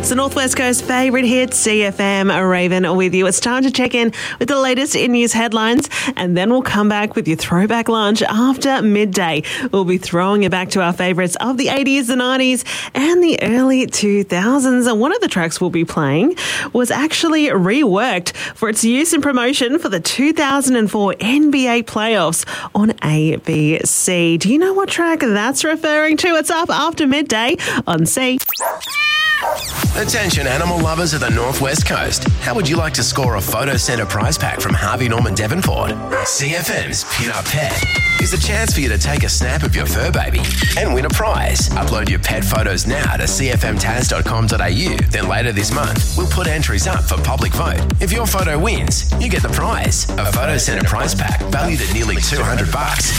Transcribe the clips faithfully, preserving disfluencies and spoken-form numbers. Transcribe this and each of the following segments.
It's the Northwest Coast favourite hit, C F M Raven with you. It's time to check in with the latest in news headlines, and then we'll come back with your throwback lunch after midday. We'll be throwing it back to our favourites of the eighties, the nineties, and the early two thousands. And one of the tracks we'll be playing was actually reworked for its use in promotion for the two thousand four N B A playoffs on A B C. Do you know what track that's referring to? It's up after midday on C. Attention animal lovers of the Northwest Coast. How would you like to score a Photo Centre prize pack from Harvey Norman Devonport? C F M's Pin Up Pet is a chance for you to take a snap of your fur baby and win a prize. Upload your pet photos now to c f m tas dot com dot a u. Then later this month, we'll put entries up for public vote. If your photo wins, you get the prize. A Photo Centre prize pack valued at nearly two hundred bucks.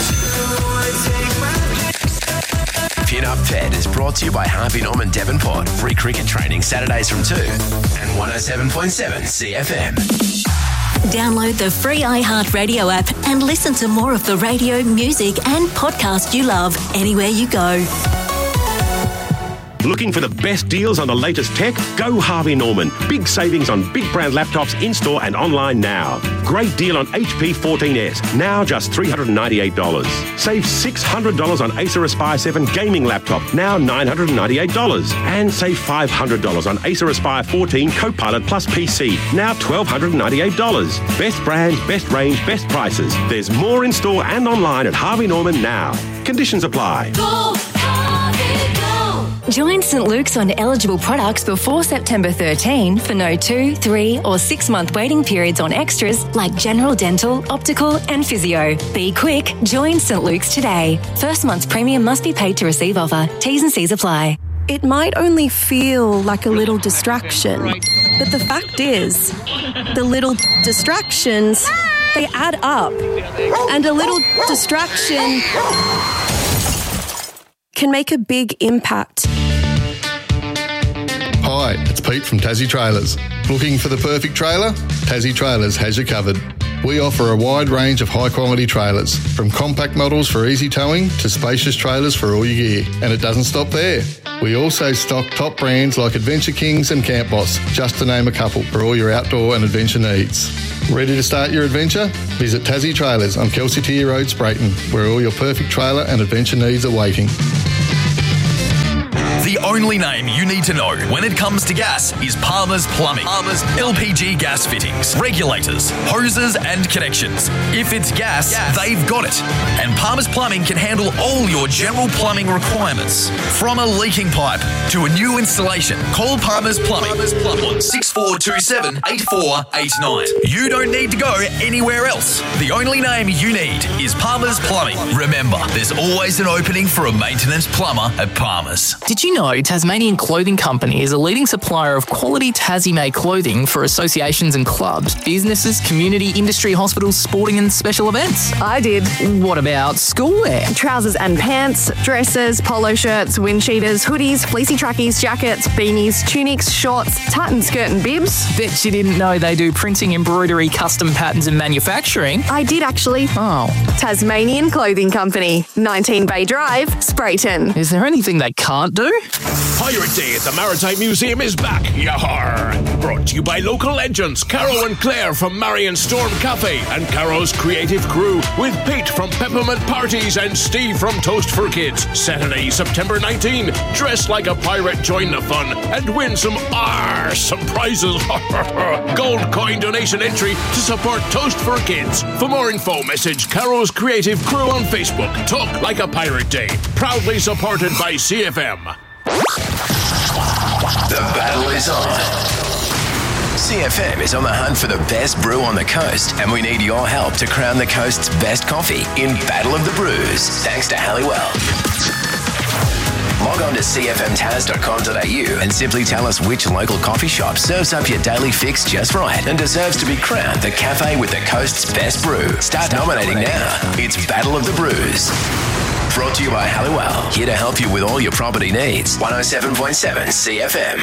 Pin Up Pet is brought to you by Harvey Norman Devonport. Free cricket training Saturdays from two and one oh seven point seven C F M. Download the free iHeartRadio app and listen to more of the radio, music and podcast you love anywhere you go. Looking for the best deals on the latest tech? Go Harvey Norman. Big savings on big brand laptops in-store and online now. Great deal on H P fourteen S, now just three hundred ninety-eight dollars. Save six hundred dollars on Acer Aspire seven gaming laptop, now nine hundred ninety-eight dollars. And save five hundred dollars on Acer Aspire fourteen Copilot Plus P C, now one thousand two hundred ninety-eight dollars. Best brands, best range, best prices. There's more in-store and online at Harvey Norman now. Conditions apply. Go, Harvey, go! Join St Luke's on eligible products before September thirteenth for no two, three or six month waiting periods on extras like general dental, optical and physio. Be quick, join St Luke's today. First month's premium must be paid to receive offer. T's and C's apply. It might only feel like a little distraction, but the fact is, the little distractions, they add up. And a little distraction can make a big impact. Hi, it's Pete from Tassie Trailers. Looking for the perfect trailer? Tassie Trailers has you covered. We offer a wide range of high-quality trailers, from compact models for easy towing to spacious trailers for all your gear. And it doesn't stop there. We also stock top brands like Adventure Kings and Camp Boss, just to name a couple, for all your outdoor and adventure needs. Ready to start your adventure? Visit Tassie Trailers on Kelsey Tier Road, Sprayton, where all your perfect trailer and adventure needs are waiting. The only name you need to know when it comes to gas is Palmer's Plumbing. Palmer's L P G gas fittings, regulators, hoses and connections. If it's gas, gas, they've got it. And Palmer's Plumbing can handle all your general plumbing requirements. From a leaking pipe to a new installation, call Palmer's Plumbing on six four two seven, eight four eight nine. You don't need to go anywhere else. The only name you need is Palmer's Plumbing. Remember, there's always an opening for a maintenance plumber at Palmer's. Did you know Tasmanian Clothing Company is a leading supplier of quality Tassie-made clothing for associations and clubs, businesses, community, industry, hospitals, sporting and special events? I did. What about schoolwear? Trousers and pants, dresses, polo shirts, wind cheaters, hoodies, fleecy trackies, jackets, beanies, tunics, shorts, tartan skirt and bibs. Bet you didn't know they do printing, embroidery, custom patterns and manufacturing. I did actually. Oh. Tasmanian Clothing Company, nineteen Bay Drive, Sprayton. Is there anything they can't do? Pirate Day at the Maritime Museum is back, yahar! Brought to you by local legends Caro and Claire from Marion Storm Cafe and Caro's creative crew with Pete from Peppermint Parties and Steve from Toast for Kids. Saturday, September nineteenth. Dress like a pirate, join the fun and win some awesome prizes. Gold coin donation entry to support Toast for Kids. For more info, message Caro's creative crew on Facebook. Talk like a Pirate Day. Proudly supported by C F M. The battle is on. C F M is on the hunt for the best brew on the coast, and we need your help to crown the coast's best coffee in Battle of the Brews, thanks to Halliwell. Log on to c f m tas dot com dot a u and simply tell us which local coffee shop serves up your daily fix just right and deserves to be crowned the cafe with the coast's best brew. Start nominating now. It's Battle of the Brews. Brought to you by Halliwell, here to help you with all your property needs. one oh seven point seven C F M.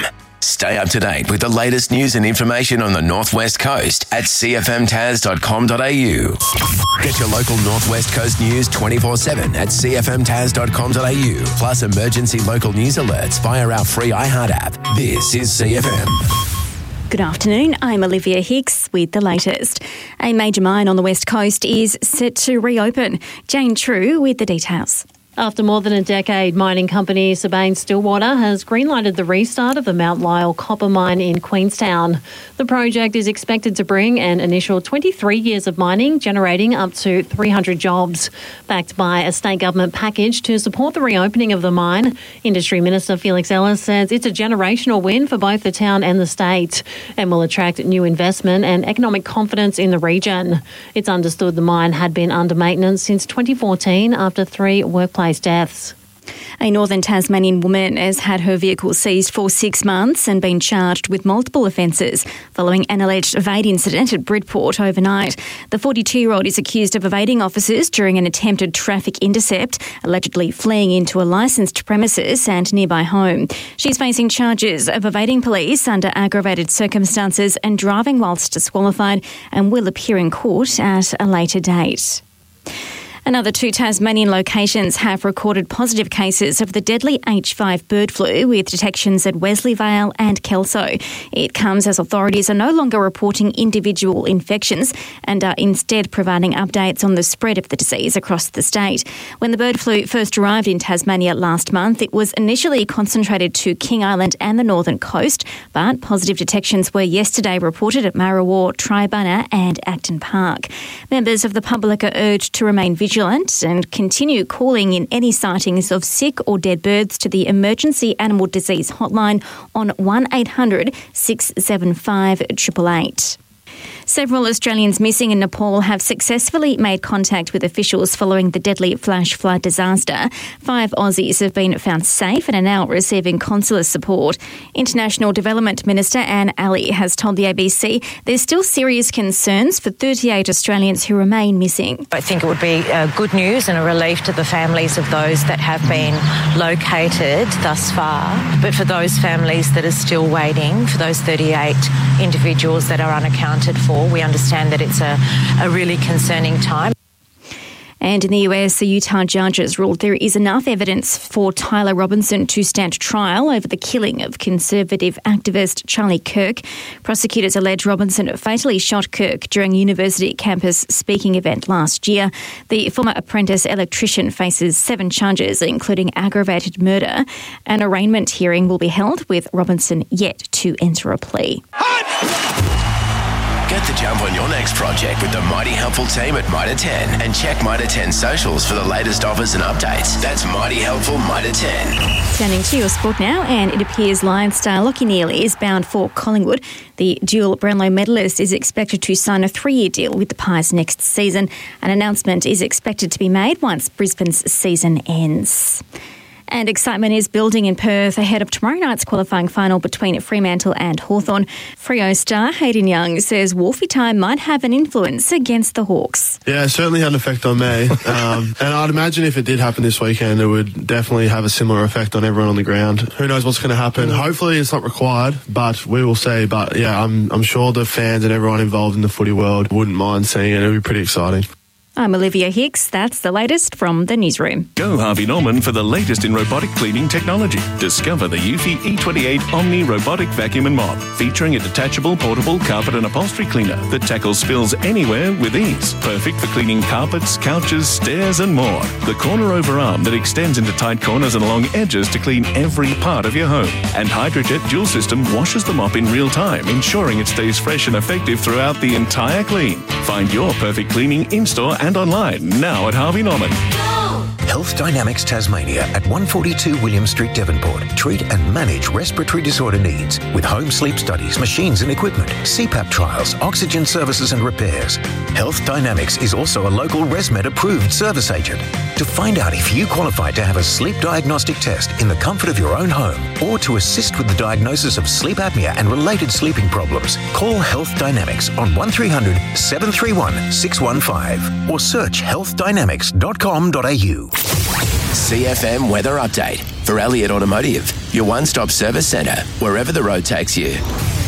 Stay up to date with the latest news and information on the Northwest Coast at c f m tas dot com dot a u. Get your local Northwest Coast news twenty-four seven at c f m tas dot com dot a u, plus emergency local news alerts via our free iHeart app. This is C F M. Good afternoon, I'm Olivia Hicks with the latest. A major mine on the West Coast is set to reopen. Jane True with the details. After more than a decade, mining company Sabine-Stillwater has greenlighted the restart of the Mount Lyell copper mine in Queenstown. The project is expected to bring an initial twenty-three years of mining, generating up to three hundred jobs. Backed by a state government package to support the reopening of the mine, Industry Minister Felix Ellis says it's a generational win for both the town and the state and will attract new investment and economic confidence in the region. It's understood the mine had been under maintenance since twenty fourteen after three workplace deaths. A northern Tasmanian woman has had her vehicle seized for six months and been charged with multiple offences following an alleged evade incident at Bridport overnight. The forty-two-year-old is accused of evading officers during an attempted traffic intercept, allegedly fleeing into a licensed premises and nearby home. She's facing charges of evading police under aggravated circumstances and driving whilst disqualified and will appear in court at a later date. Another two Tasmanian locations have recorded positive cases of the deadly H five bird flu with detections at Wesleyvale and Kelso. It comes as authorities are no longer reporting individual infections and are instead providing updates on the spread of the disease across the state. When the bird flu first arrived in Tasmania last month, it was initially concentrated to King Island and the northern coast, but positive detections were yesterday reported at Marrawar, Tribunna and Acton Park. Members of the public are urged to remain vigilant and continue calling in any sightings of sick or dead birds to the Emergency Animal Disease Hotline on one eight hundred six seven five eight eight eight. Several Australians missing in Nepal have successfully made contact with officials following the deadly flash flood disaster. Five Aussies have been found safe and are now receiving consular support. International Development Minister Anne Alley has told the A B C there's still serious concerns for thirty-eight Australians who remain missing. I think it would be uh, good news and a relief to the families of those that have been located thus far. But for those families that are still waiting, for those thirty-eight individuals that are unaccounted for, we understand that it's a, a really concerning time. And in the U S, the Utah judges ruled there is enough evidence for Tyler Robinson to stand trial over the killing of conservative activist Charlie Kirk. Prosecutors allege Robinson fatally shot Kirk during a university campus speaking event last year. The former apprentice electrician faces seven charges, including aggravated murder. An arraignment hearing will be held with Robinson yet to enter a plea. Get the jump on your next project with the Mighty Helpful team at Mitre ten and check Mitre ten socials for the latest offers and updates. That's Mighty Helpful Mitre ten. Turning to your sport now, and it appears Lions star Lachie Neale is bound for Collingwood. The dual Brownlow medalist is expected to sign a three-year deal with the Pies next season. An announcement is expected to be made once Brisbane's season ends. And excitement is building in Perth ahead of tomorrow night's qualifying final between Fremantle and Hawthorn. Freo star Hayden Young says Wolfie time might have an influence against the Hawks. Yeah, it certainly had an effect on me. Um, and I'd imagine if it did happen this weekend, it would definitely have a similar effect on everyone on the ground. Who knows what's going to happen? Mm. Hopefully it's not required, but we will see. But yeah, I'm, I'm sure the fans and everyone involved in the footy world wouldn't mind seeing it. It would be pretty exciting. I'm Olivia Hicks. That's the latest from the newsroom. Go Harvey Norman for the latest in robotic cleaning technology. Discover the Eufy E twenty-eight Omni Robotic Vacuum and Mop, featuring a detachable portable carpet and upholstery cleaner that tackles spills anywhere with ease. Perfect for cleaning carpets, couches, stairs and more. The corner over arm that extends into tight corners and along edges to clean every part of your home. And Hydrojet Dual System washes the mop in real time, ensuring it stays fresh and effective throughout the entire clean. Find your perfect cleaning in-store and online now at Harvey Norman. Health Dynamics Tasmania at one forty-two William Street, Devonport. Treat and manage respiratory disorder needs with home sleep studies, machines and equipment, C PAP trials, oxygen services and repairs. Health Dynamics is also a local ResMed approved service agent. To find out if you qualify to have a sleep diagnostic test in the comfort of your own home or to assist with the diagnosis of sleep apnea and related sleeping problems, call Health Dynamics on one three hundred seven three one six one five or search health dynamics dot com dot a u. C F M weather update for Elliott Automotive, your one-stop service centre, wherever the road takes you.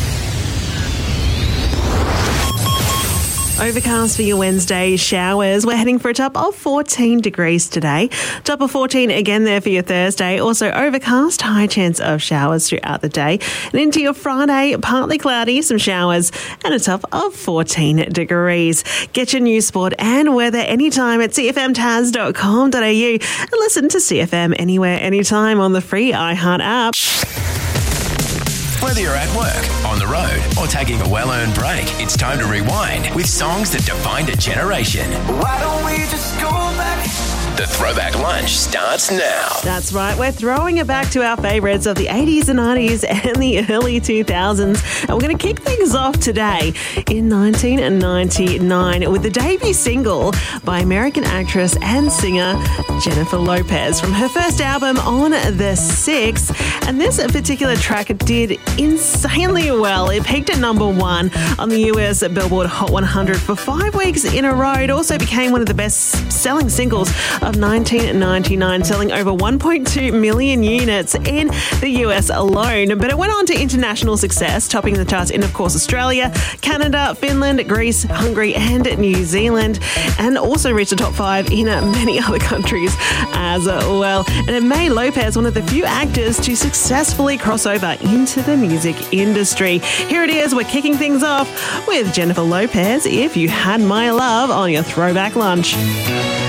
Overcast for your Wednesday, showers. We're heading for a top of fourteen degrees today. Top of fourteen again there for your Thursday. Also overcast, high chance of showers throughout the day. And into your Friday, partly cloudy, some showers, and a top of fourteen degrees. Get your news, sport and weather anytime at c f m tas dot com dot a u and listen to C F M anywhere, anytime on the free iHeart app. Whether you're at work, on the road, or taking a well-earned break, it's time to rewind with songs that defined a generation. Why don't we just go back? The Throwback Lunch starts now. That's right. We're throwing it back to our favourites of the eighties and nineties and the early two thousands. And we're going to kick things off today in nineteen ninety-nine with the debut single by American actress and singer Jennifer Lopez from her first album On the Six. And this particular track did insanely well. It peaked at number one on the U S Billboard Hot one hundred for five weeks in a row. It also became one of the best-selling singles of nineteen ninety-nine, selling over one point two million units in the U S alone. But it went on to international success, topping the charts in, of course, Australia, Canada, Finland, Greece, Hungary, and New Zealand, and also reached the top five in many other countries as well. And it made Lopez one of the few actors to successfully cross over into the music industry. Here it is. We're kicking things off with Jennifer Lopez, If You Had My Love, on your Throwback Lunch.